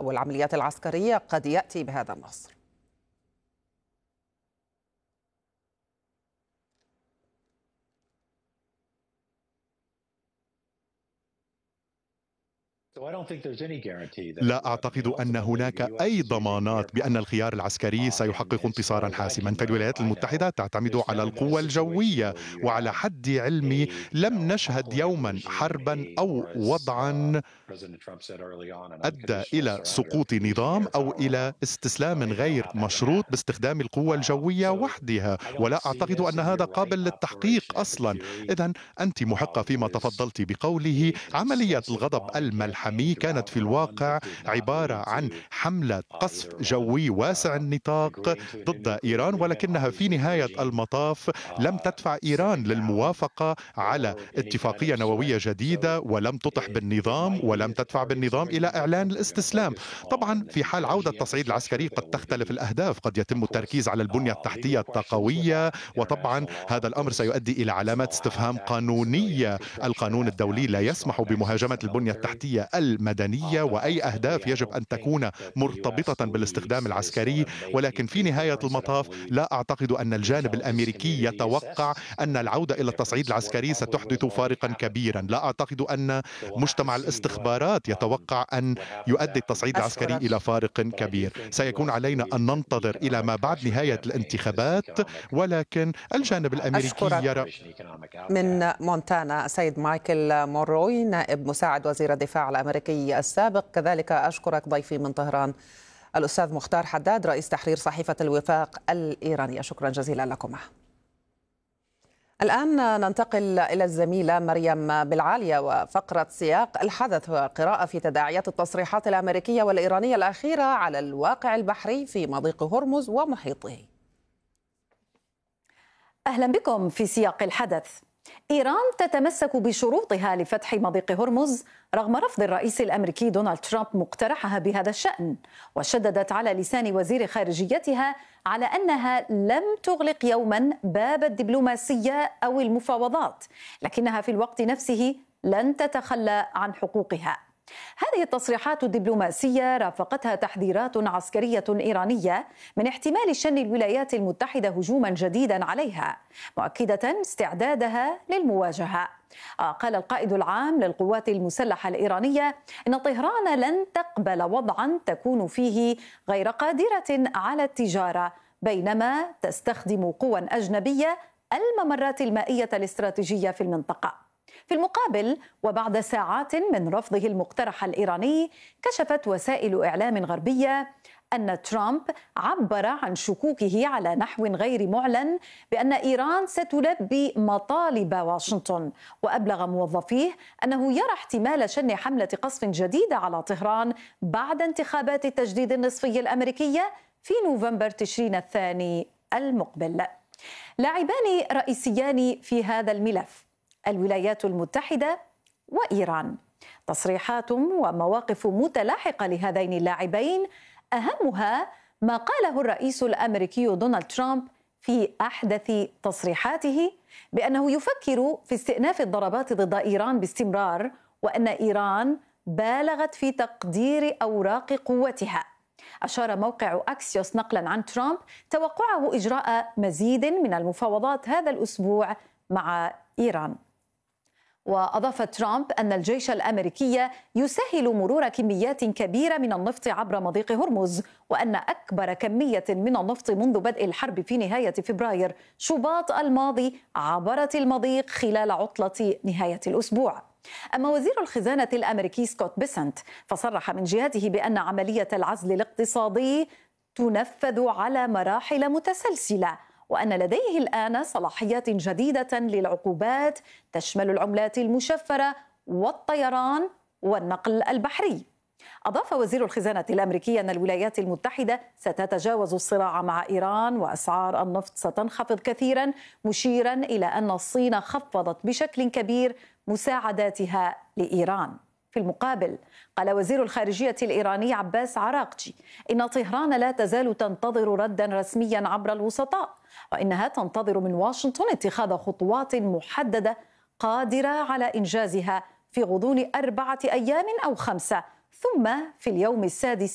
والعمليات العسكرية قد يأتي بهذا النصر؟ لا أعتقد أن هناك أي ضمانات بأن الخيار العسكري سيحقق انتصارا حاسما. فالولايات المتحدة تعتمد على القوة الجوية، وعلى حد علمي لم نشهد يوما حربا أو وضعا أدى إلى سقوط نظام أو إلى استسلام غير مشروط باستخدام القوة الجوية وحدها، ولا أعتقد أن هذا قابل للتحقيق أصلا. إذن أنت محقة فيما تفضلت بقوله. عملية الغضب الملحمي كانت في الواقع عبارة عن حملة قصف جوي واسع النطاق ضد إيران، ولكنها في نهاية المطاف لم تدفع إيران للموافقة على اتفاقية نووية جديدة، ولم تطح بالنظام، ولم تدفع بالنظام إلى إعلان الاستسلام. طبعا في حال عودة التصعيد العسكري قد تختلف الأهداف، قد يتم التركيز على البنية التحتية الطاقوية، وطبعا هذا الأمر سيؤدي إلى علامات استفهام قانونية. القانون الدولي لا يسمح بمهاجمة البنية التحتية المدنية، وأي أهداف يجب أن تكون مرتبطة بالاستخدام العسكري. ولكن في نهاية المطاف لا أعتقد أن الجانب الأمريكي يتوقع أن العودة إلى التصعيد العسكري ستحدث فارقا كبيرا. لا أعتقد أن مجتمع الاستخبارات يتوقع أن يؤدي التصعيد العسكري إلى فارق كبير. سيكون علينا أن ننتظر إلى ما بعد نهاية الانتخابات، ولكن الجانب الأمريكي يرى. من مونتانا سيد مايكل موروي، نائب مساعد وزير الدفاع الأمريكي السابق. كذلك أشكرك ضيفي من طهران الأستاذ مختار حداد، رئيس تحرير صحيفة الوفاق الإيرانية. شكرا جزيلا لكم. الآن ننتقل إلى الزميلة مريم بالعالية وفقرة سياق الحدث وقراءة في تداعيات التصريحات الأمريكية والإيرانية الأخيرة على الواقع البحري في مضيق هرمز ومحيطه. أهلا بكم في سياق الحدث. إيران تتمسك بشروطها لفتح مضيق هرمز رغم رفض الرئيس الأمريكي دونالد ترامب مقترحها بهذا الشأن، وشددت على لسان وزير خارجيتها على أنها لم تغلق يوما باب الدبلوماسية أو المفاوضات، لكنها في الوقت نفسه لن تتخلى عن حقوقها. هذه التصريحات الدبلوماسية رافقتها تحذيرات عسكرية إيرانية من احتمال شن الولايات المتحدة هجوما جديدا عليها، مؤكدة استعدادها للمواجهة. قال القائد العام للقوات المسلحة الإيرانية إن طهران لن تقبل وضعا تكون فيه غير قادرة على التجارة بينما تستخدم قوى أجنبية الممرات المائية الاستراتيجية في المنطقة. في المقابل، وبعد ساعات من رفضه المقترح الإيراني، كشفت وسائل إعلام غربية أن ترامب عبر عن شكوكه على نحو غير معلن بأن إيران ستلبي مطالب واشنطن، وأبلغ موظفيه أنه يرى احتمال شن حملة قصف جديدة على طهران بعد انتخابات التجديد النصفي الأمريكية في نوفمبر تشرين الثاني المقبل. لاعبان رئيسيان في هذا الملف: الولايات المتحدة وإيران. تصريحات ومواقف متلاحقة لهذين اللاعبين، أهمها ما قاله الرئيس الأمريكي دونالد ترامب في أحدث تصريحاته بأنه يفكر في استئناف الضربات ضد إيران باستمرار، وأن إيران بالغت في تقدير أوراق قوتها. أشار موقع أكسيوس نقلا عن ترامب توقعه إجراء مزيد من المفاوضات هذا الأسبوع مع إيران. وأضاف ترامب أن الجيش الأمريكي يسهل مرور كميات كبيرة من النفط عبر مضيق هرمز، وأن أكبر كمية من النفط منذ بدء الحرب في نهاية فبراير شباط الماضي عبرت المضيق خلال عطلة نهاية الأسبوع. أما وزير الخزانة الأمريكي سكوت بيسنت فصرح من جهته بأن عملية العزل الاقتصادي تنفذ على مراحل متسلسلة، وأن لديه الآن صلاحيات جديدة للعقوبات تشمل العملات المشفرة والطيران والنقل البحري. أضاف وزير الخزانة الأمريكي أن الولايات المتحدة ستتجاوز الصراع مع إيران وأسعار النفط ستنخفض كثيرا، مشيرا إلى أن الصين خفضت بشكل كبير مساعداتها لإيران. في المقابل، قال وزير الخارجية الإيراني عباس عراقجي إن طهران لا تزال تنتظر ردا رسميا عبر الوسطاء، وإنها تنتظر من واشنطن اتخاذ خطوات محددة قادرة على إنجازها في غضون 4 أيام أو 5، ثم في اليوم السادس